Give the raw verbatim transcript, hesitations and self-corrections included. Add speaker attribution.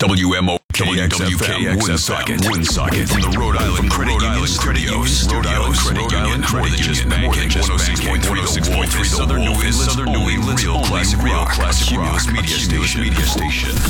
Speaker 1: W M O K X F M, Woonsocket, Woonsocket, from the Rhode Island Credit Union Studios, Rhode Island Credit Union, more than just banking, one oh six point three, Southern New England's only real classic rock, Cumulus Media Station.